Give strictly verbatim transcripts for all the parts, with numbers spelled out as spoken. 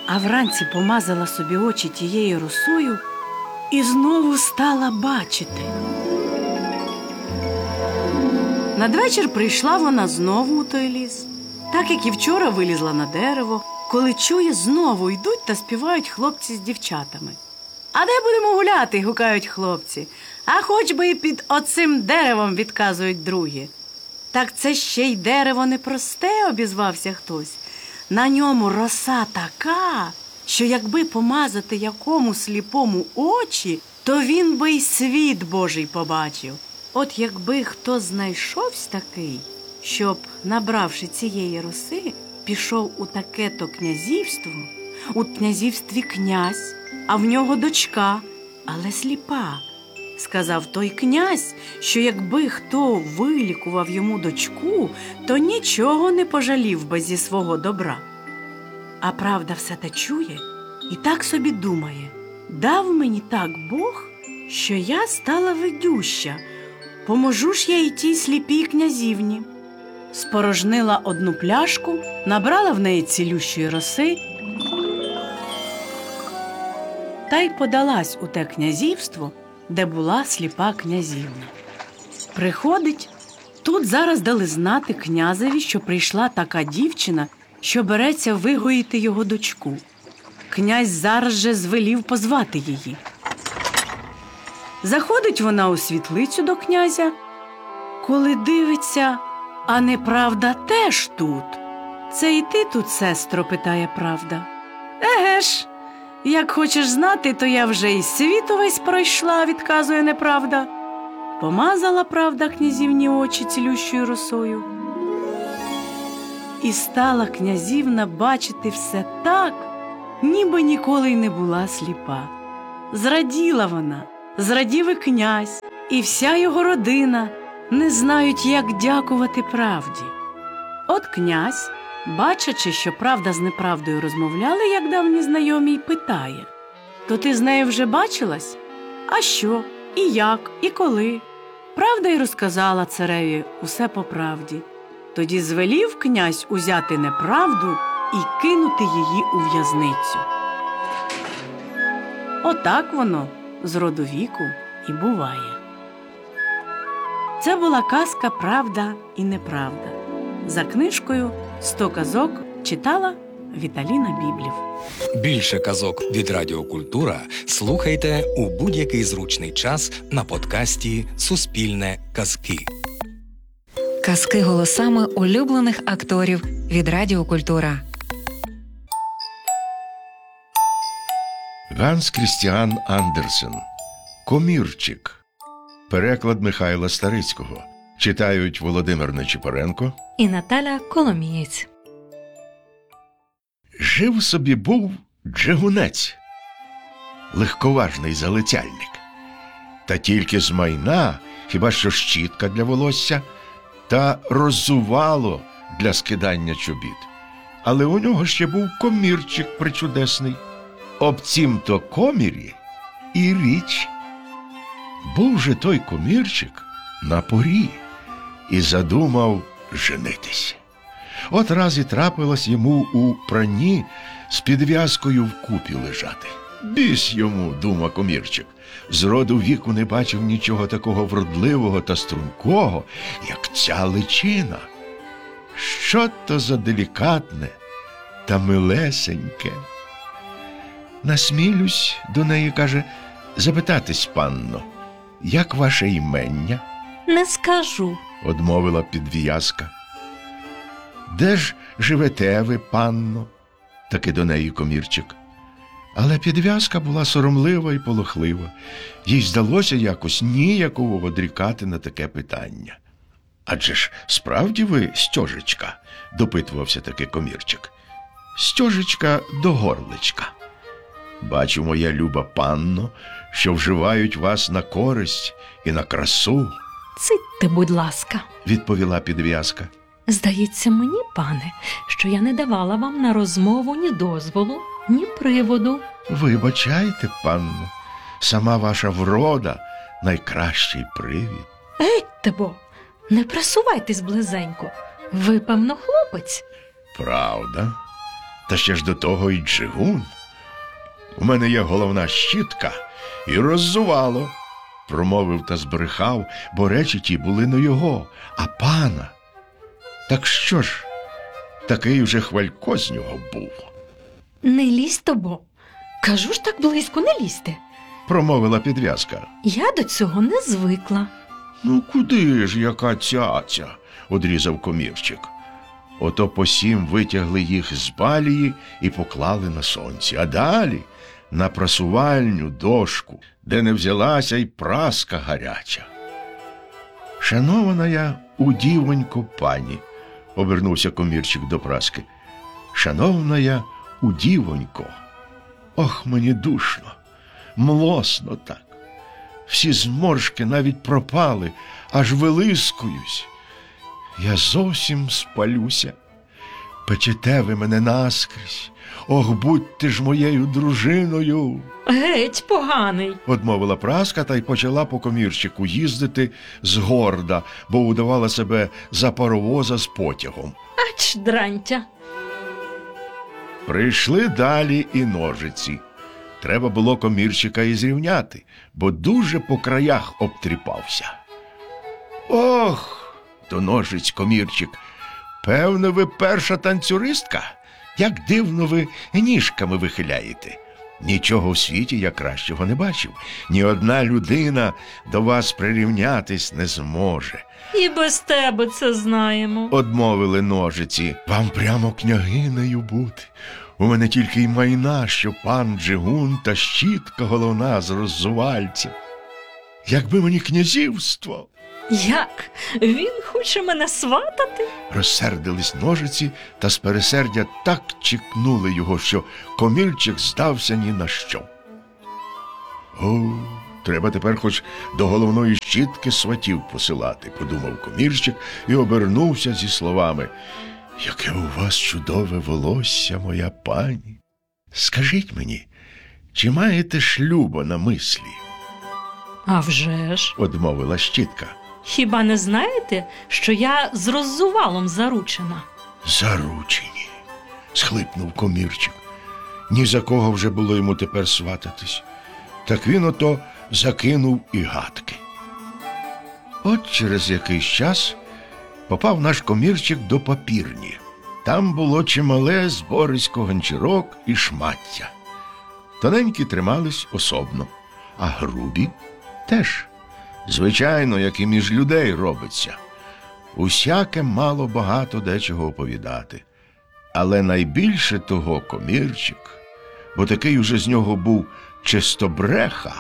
а вранці помазала собі очі тією росою і знову стала бачити. Надвечір прийшла вона знову у той ліс, так як і вчора вилізла на дерево, коли чує, знову йдуть та співають хлопці з дівчатами. «А де будемо гуляти?» – гукають хлопці. «А хоч би і під оцим деревом», – відказують другі. «Так це ще й дерево непросте», – обізвався хтось. «На ньому роса така, що якби помазати якому сліпому очі, то він би й світ Божий побачив». От якби хто знайшовсь такий, щоб, набравши цієї роси, пішов у таке-то князівство, у князівстві князь, а в нього дочка, але сліпа. Сказав той князь, що якби хто вилікував йому дочку, то нічого не пожалів би зі свого добра. А правда все те чує і так собі думає: дав мені так Бог, що я стала видюща, поможу ж я й тій сліпій князівні. Спорожнила одну пляшку, набрала в неї цілющої роси та й подалась у те князівство, де була сліпа князівна. Приходить, тут зараз дали знати князеві, що прийшла така дівчина, що береться вигоїти його дочку. Князь зараз же звелів позвати її. Заходить вона у світлицю до князя, коли дивиться, а неправда теж тут. «Це і ти тут, сестро?» – питає правда. «Еге ж, як хочеш знати, то я вже і світ увесь пройшла», – відказує неправда. Помазала правда князівні очі цілющою росою. І стала князівна бачити все так, ніби ніколи й не була сліпа. Зраділа вона, зрадів і князь, і вся його родина не знають, як дякувати правді. От князь, бачачи, що правда з неправдою розмовляли, як давні знайомі, й питає: «То ти з нею вже бачилась? А що, і як, і коли?» Правда й розказала цареві усе по правді. Тоді звелів князь узяти неправду і кинути її у в'язницю. Отак воно з роду віку і буває. Це була казка «Правда і неправда». За книжкою «Сто казок» читала Віталіна Біблів. Більше казок від Радіо Культура слухайте у будь-який зручний час на подкасті «Суспільне казки». Казки голосами улюблених акторів від Радіо Культура. Ганс Крістіан Андерсен. «Комірчик». Переклад Михайла Старицького. Читають Володимир Нечипоренко і Наталя Коломієць. Жив собі був джигунець, легковажний залицяльник. Та тільки з майна хіба що щітка для волосся та роззувало для скидання чобіт. Але у нього ще був комірчик причудесний. Об цім-то комірі і річ. Був же той комірчик на порі і задумав женитись. От раз і трапилось йому у пранні з підв'язкою вкупі лежати. Біс йому, дума комірчик, з роду віку не бачив нічого такого вродливого та стрункого, як ця личина. Що то за делікатне та милесеньке. Насмілюсь до неї, каже, запитатись, панно, як ваше імення? Не скажу, одмовила підв'язка. Де ж живете ви, панно? Таки до неї комірчик. Але підв'язка була соромлива і полохлива. Їй здалося якось ніяково одрікати на таке питання. Адже ж справді ви стьожечка? Допитувався таки комірчик. Стьожечка до горличка. Бачу, моя люба панно, що вживають вас на користь і на красу. Цитьте, будь ласка, відповіла підв'язка. Здається мені, пане, що я не давала вам на розмову ні дозволу, ні приводу. Вибачайте, панно, сама ваша врода – найкращий привід. Гетьте бо, не просувайтесь близенько. Ви, певно, хлопець. Правда. Та ще ж до того й джигун. У мене є головна щітка і роззувало, промовив та збрехав, бо речі ті були не його, а пана. Так що ж, такий уже хвалько з нього був, Не лізь тобо. Кажу ж, так близько не лізьте. промовила підв'язка. Я до цього не звикла. Ну куди ж яка цяця, одрізав комірчик. Ото посім витягли їх з балії і поклали на сонці, а далі на прасувальню дошку, де не взялася й праска гаряча. Шанована я удівонько пані, обернувся комірчик до праски. Шановна я удівонько, ох, мені душно, млосно так. Всі зморшки навіть пропали, аж вилискуюсь. Я зовсім спалюся. Печете ви мене наскрізь. Ох, будьте ж моєю дружиною. Геть поганий. Одмовила праска та й почала по комірчику їздити згорда, бо удавала себе за паровоза з потягом. Ач, дрантя. Прийшли далі і ножиці. Треба було комірчика і зрівняти, бо дуже по краях обтріпався. Ох! До ножиць комірчик. Певно, ви перша танцюристка? Як дивно ви ніжками вихиляєте. Нічого в світі я кращого не бачив. Ні одна людина до вас прирівнятись не зможе. І без тебе це знаємо. Одмовили ножиці. Вам прямо княгинею бути. У мене тільки й майна, що пан Джигун та щітка головна з роззувальця. Якби мені князівство. Як? Він хоче мене сватати? Розсердились ножиці та з пересердя так чекнули його, що комірчик здався ні на що. О, треба тепер хоч до головної щітки сватів посилати, подумав комірчик і обернувся зі словами: яке у вас чудове волосся, моя пані. Скажіть мені, чи маєте шлюба на мислі? А вже ж. Одмовила щітка. Хіба не знаєте, що я з роззувалом заручена? Заручені, схлипнув комірчик. Ні за кого вже було йому тепер свататись. Так він ото закинув і гадки. От через якийсь час попав наш комірчик до папірні. Там було чимале зборисько гончарок і шмаття. Тоненькі тримались особно, а грубі теж. Звичайно, як і між людей робиться. Усяке мало багато дечого оповідати. Але найбільше того комірчик, бо такий уже з нього був чистобреха.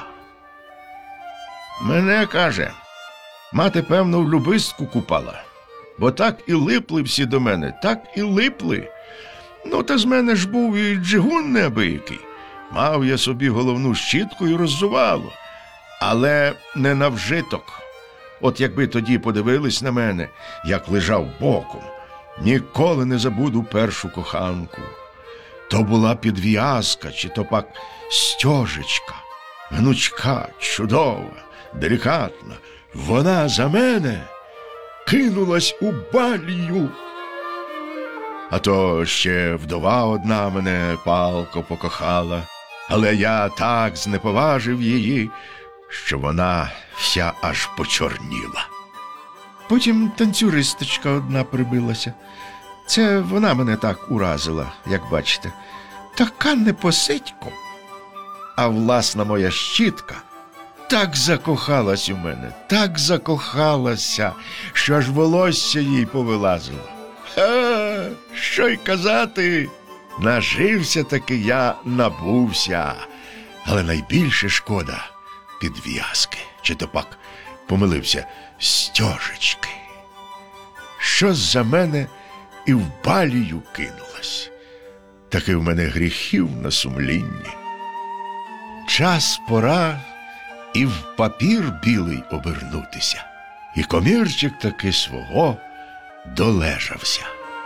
Мене, каже, мати, певно, в любистку купала, бо так і липли всі до мене, так і липли. Ну, та з мене ж був і джигун неабиякий. Мав я собі головну щітку і роззувало. Але не на вжиток. От якби тоді подивились на мене, як лежав боком, ніколи не забуду першу коханку. То була підв'язка, чи то пак стьожечка, гнучка, чудова, делікатна. Вона за мене кинулась у балію. А то ще вдова одна мене палко покохала, але я так знеповажив її, що вона вся аж почорніла. Потім танцюристочка одна прибилася. Це вона мене так уразила, як бачите. Така непосидько. А власна моя щітка так закохалась у мене, так закохалася, що аж волосся їй повилазило. Ха, що й казати, нажився таки я, набувся. Але найбільше шкода підв'язки, чи то пак помилився, стьожечки. Що за мене і в балію кинулась. Таки в мене гріхів на сумлінні. Час пора і в папір білий обернутися. І комірчик таки свого долежався.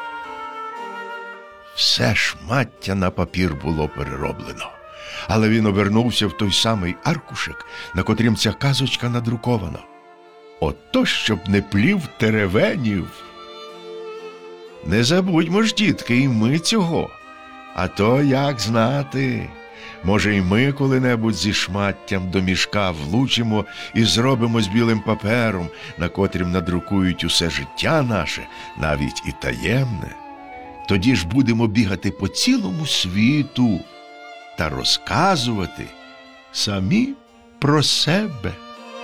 Все шмаття на папір було перероблено. Але він обернувся в той самий аркушик, на котрім ця казочка надрукована. Ото, щоб не плів теревенів. Не забудьмо ж, дітки, і ми цього. А то як знати? Може, і ми коли-небудь зі шматтям до мішка влучимо і зробимо з білим папером, на котрім надрукують усе життя наше, навіть і таємне. Тоді ж будемо бігати по цілому світу та розказувати самі про себе.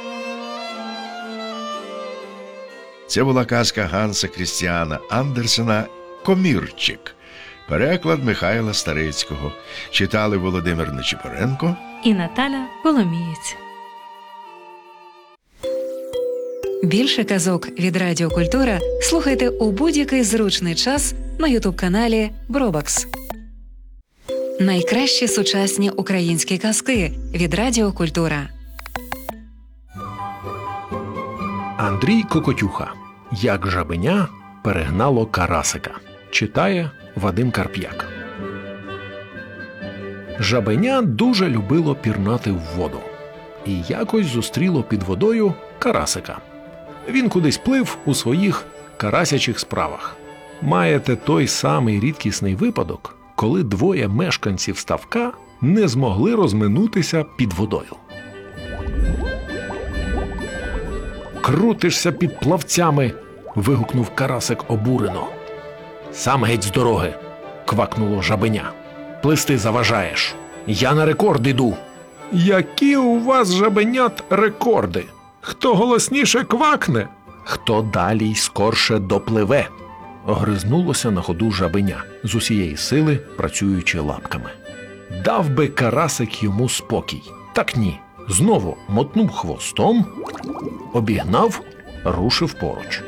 Це була казка Ганса Крістіана Андерсена «Комірчик». Переклад Михайла Старицького. Читали Володимир Нечипоренко І Наталя Коломієць. Більше казок від Радіо Культура слухайте у будь-який зручний час на ютуб-каналі Бробакс. Найкращі сучасні українські казки від Радіо Культура. Андрій Кокотюха. Як жабеня перегнало карасика. Читає Вадим Карп'як. Жабеня дуже любило пірнати в воду. І якось зустріло під водою карасика. Він кудись плив у своїх карасячих справах. Маєте той самий рідкісний випадок, коли двоє мешканців ставка не змогли розминутися під водою. «Крутишся під плавцями!» – вигукнув карасик обурено. «Сам геть з дороги!» – квакнуло жабеня. «Плисти заважаєш! Я на рекорд іду!» «Які у вас, жабенят, рекорди? Хто голосніше квакне, хто далі й скорше допливе!» – огризнулося на ходу жабеня, з усієї сили працюючи лапками. Дав би карасик йому спокій. Так ні. Знову мотнув хвостом, обігнав, рушив поруч.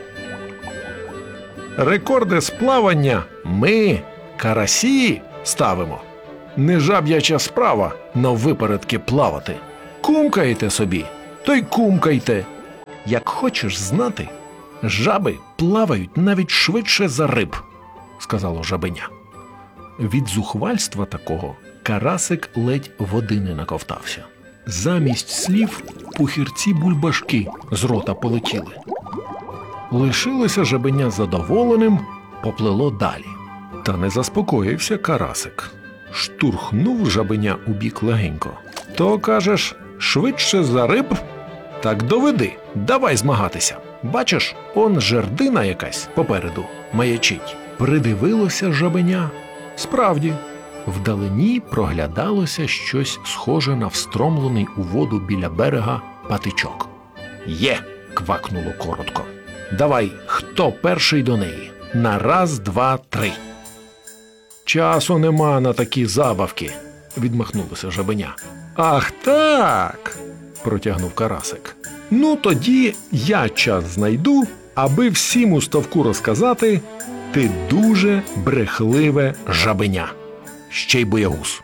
«Рекорди з плавання ми, карасі, ставимо. Не жаб'яча справа наввипередки плавати. Кумкайте собі, то й кумкайте. Як хочеш знати, жаби плавають навіть швидше за риб», – сказало жабеня. Від зухвальства такого карасик ледь води не наковтався. Замість слів пухірці-бульбашки з рота полетіли. Лишилося жабеня задоволеним, поплило далі. Та не заспокоївся карасик. Штурхнув жабеня у бік легенько. «То, кажеш, швидше за риб? Так доведи, давай змагатися. Бачиш, он жердина якась попереду маячить». Придивилося жабеня. Справді, вдалині проглядалося щось схоже на встромлений у воду біля берега патичок. «Є!» – квакнуло коротко. «Давай, хто перший до неї? На раз, два, три!» «Часу нема на такі забавки!» – відмахнулося жабеня. «Ах так!» – протягнув карасик. «Ну тоді я час знайду, аби всім у ставку розказати: ти дуже брехливе жабеня. Ще й боягуз».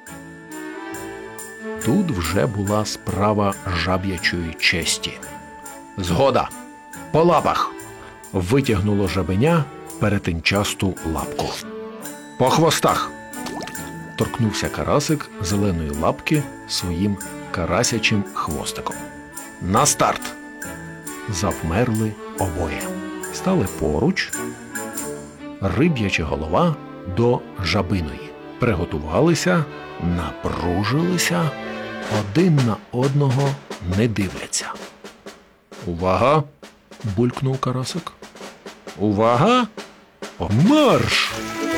Тут вже була справа жаб'ячої честі. «Згода! По лапах!» – витягнуло жабеня перетинчасту лапку. «По хвостах!» – торкнувся карасик зеленої лапки своїм карасячим хвостиком. «На старт!» Завмерли обоє. Стали поруч, риб'яча голова до жабиної. Приготувалися, напружилися, один на одного не дивляться. «Увага!» – булькнув карасик. «Увага! Марш!»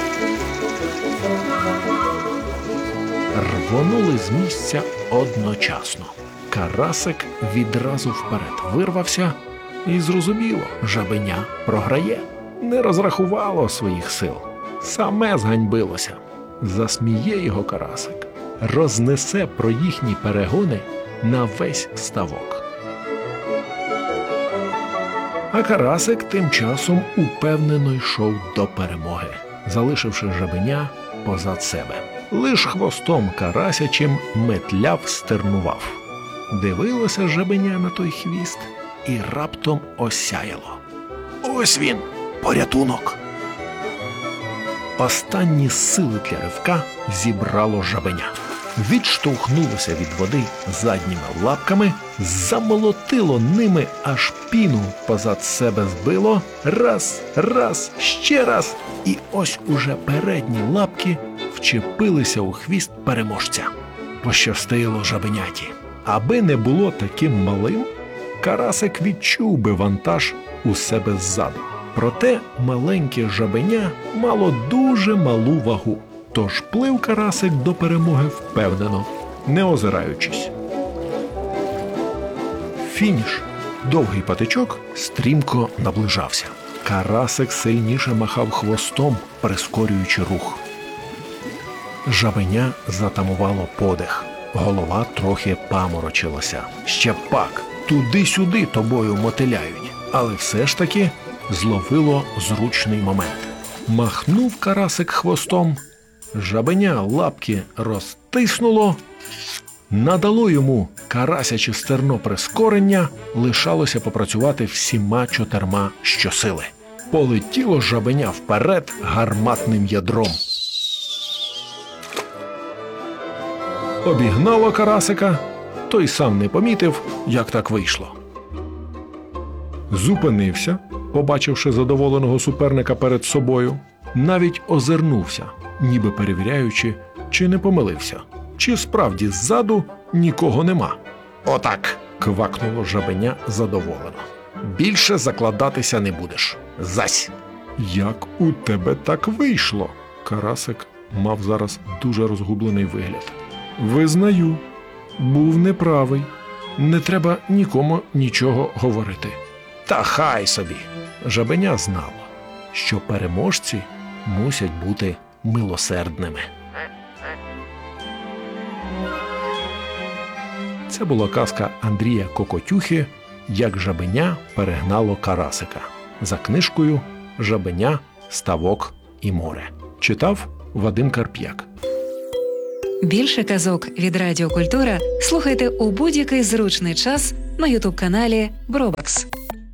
Рвонули з місця одночасно. Карасик відразу вперед вирвався і зрозуміло, жабеня програє. Не розрахувало своїх сил. Саме зганьбилося. Засміє його карасик. Рознесе про їхні перегони на весь ставок. А карасик тим часом упевнено йшов до перемоги, залишивши жабеня позад себе. Лиш хвостом карасячим метляв, стернував. Дивилося жабеня на той хвіст і раптом осяяло. Ось він, порятунок! Останні сили для ривка зібрало жабеня. Відштовхнулося від води задніми лапками, замолотило ними, аж піну позад себе збило. Раз, раз, ще раз. І ось уже передні лапки вчепилися у хвіст переможця. Пощастило жабеняті. Аби не було таким малим, карасик відчув би вантаж у себе ззаду. Проте маленьке жабеня мало дуже малу вагу, тож плив карасик до перемоги впевнено, не озираючись. Фініш, довгий патичок, стрімко наближався. Карасик сильніше махав хвостом, прискорюючи рух. Жабеня затамувало подих. Голова трохи паморочилася. Ще пак, туди-сюди тобою мотиляють. Але все ж таки зловило зручний момент. Махнув карасик хвостом, жабеня лапки розтиснуло, надало йому карасяче стерно прискорення, лишалося попрацювати всіма чотирма щосили. Полетіло жабеня вперед гарматним ядром. Обігнало карасика, той сам не помітив, як так вийшло. Зупинився, побачивши задоволеного суперника перед собою, навіть озирнувся, ніби перевіряючи, чи не помилився, чи справді ззаду нікого нема. «Отак!» – квакнуло жабеня задоволено. «Більше закладатися не будеш. Зась!» «Як у тебе так вийшло?» Карасик мав зараз дуже розгублений вигляд. «Визнаю, був неправий. Не треба нікому нічого говорити». Та хай собі! Жабеня знало, що переможці мусять бути милосердними. Це була казка Андрія Кокотюхи «Як жабеня перегнало карасика» за книжкою «Жабеня, ставок і море». Читав Вадим Карп'як. Більше казок від Радіо Культура слухайте у будь-який зручний час на ютуб-каналі Бробакс.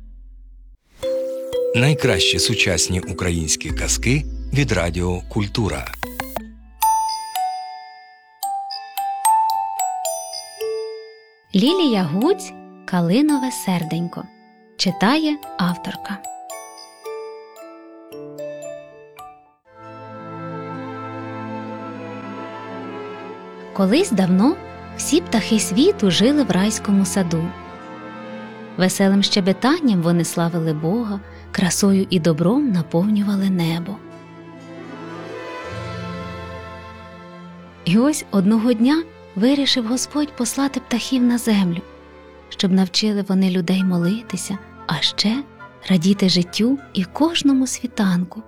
Найкращі сучасні українські казки від Радіо Культура. Лілія Гуць «Калинове серденько». Читає авторка. Колись давно всі птахи світу жили в райському саду. Веселим щебетанням вони славили Бога, красою і добром наповнювали небо. І ось одного дня вирішив Господь послати птахів на землю, щоб навчили вони людей молитися, а ще радіти життю і кожному світанку.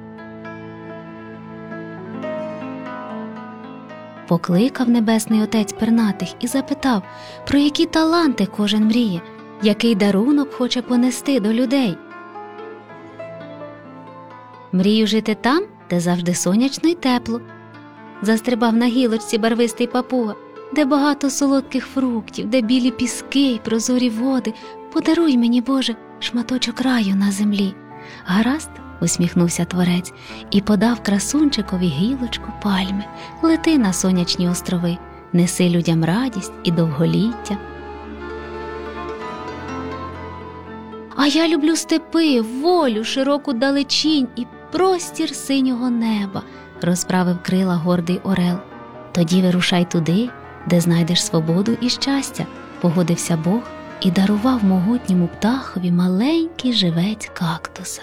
Покликав Небесний Отець пернатих і запитав, про які таланти кожен мріє, який дарунок хоче понести до людей. «Мрію жити там, де завжди сонячно й тепло», – застрибав на гілочці барвистий папуга, «де багато солодких фруктів, де білі піски й прозорі води. Подаруй мені, Боже, шматочок раю на землі». «Гаразд», – усміхнувся Творець і подав красунчикові гілочку пальми. «Лети на сонячні острови, неси людям радість і довголіття». «А я люблю степи, волю, широку далечінь і простір синього неба», – розправив крила гордий орел. «Тоді вирушай туди, де знайдеш свободу і щастя», – погодився Бог і дарував могутньому птахові маленький живець кактуса.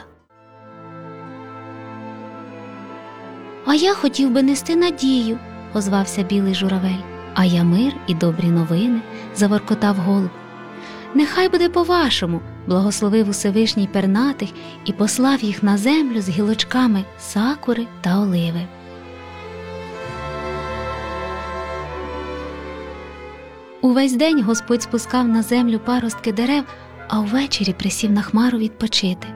«А я хотів би нести надію», – озвався білий журавель. «А я мир і добрі новини», – заворкотав голуб. «Нехай буде по-вашому», – благословив Усевишній пернатих і послав їх на землю з гілочками сакури та оливи. Увесь день Господь спускав на землю паростки дерев, а ввечері присів на хмару відпочити.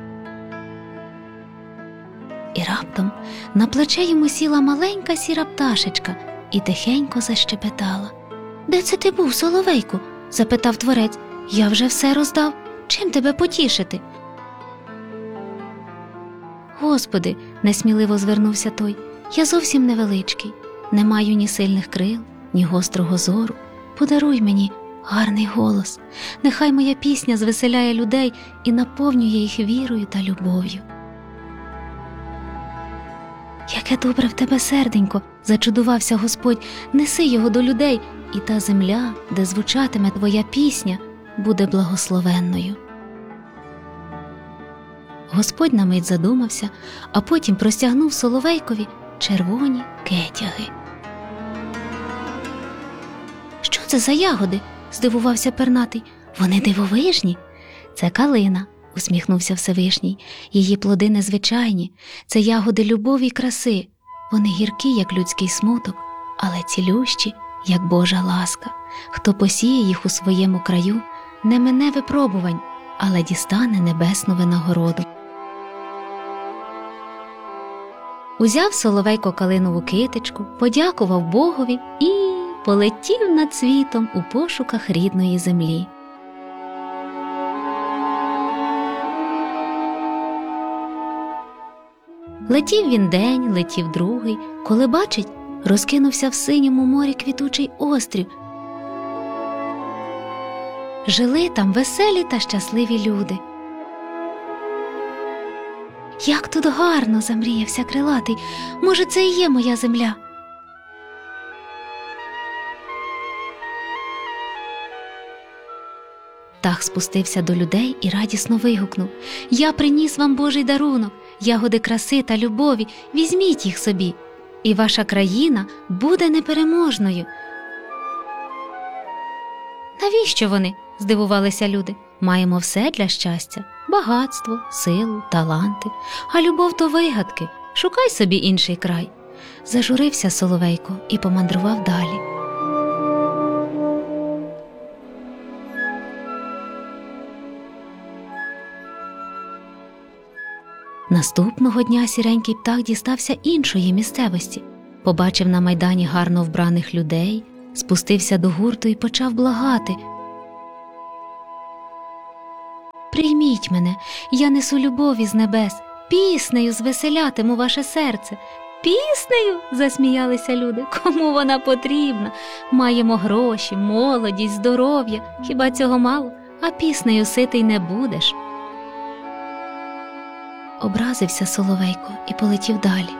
І раптом на плече йому сіла маленька сіра пташечка і тихенько защебетала. «Де це ти був, соловейку?» – запитав Творець. «Я вже все роздав. Чим тебе потішити?» «Господи», – несміливо звернувся той, – «я зовсім невеличкий, не маю ні сильних крил, ні гострого зору. Подаруй мені гарний голос. Нехай моя пісня звеселяє людей і наповнює їх вірою та любов'ю». Яке добре в тебе серденько, зачудувався Господь, неси його до людей, і та земля, де звучатиме твоя пісня, буде благословенною. Господь на мить задумався, а потім простягнув соловейкові червоні кетяги. «Що це за ягоди?» – здивувався пернатий. «Вони дивовижні». «Це калина», – усміхнувся Всевишній. «Її плоди незвичайні. Це ягоди любові й краси. Вони гіркі, як людський смуток, але цілющі, як Божа ласка. Хто посіє їх у своєму краю, не мине випробувань, але дістане небесну винагороду». Узяв соловейко калинову китичку, подякував Богові і полетів над світом у пошуках рідної землі. Летів він день, летів другий, коли бачить, розкинувся в синьому морі квітучий острів. Жили там веселі та щасливі люди. «Як тут гарно!» – замріявся крилатий. «Може, це і є моя земля?» Птах спустився до людей і радісно вигукнув: «Я приніс вам Божий дарунок, ягоди краси та любові, візьміть їх собі, і ваша країна буде непереможною». «Навіщо вони?» – здивувалися люди. «Маємо все для щастя – багатство, силу, таланти, а любов – то вигадки, шукай собі інший край». Зажурився соловейко і помандрував далі. Наступного дня сіренький птах дістався іншої місцевості, побачив на майдані гарно вбраних людей, спустився до гурту і почав благати: «Прийміть мене, я несу любов із небес, піснею звеселятиму ваше серце». «Піснею?» – засміялися люди. «Кому вона потрібна? Маємо гроші, молодість, здоров'я, хіба цього мало? А піснею ситий не будеш». Образився соловейко і полетів далі.